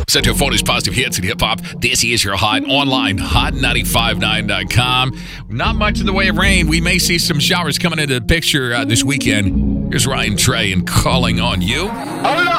Set to Photos, Positive Hits, and Hip Hop. This is your hot online, hot959.com. Not much in the way of rain. We may see some showers coming into the picture this weekend. Here's Ryan Trey and Calling on You.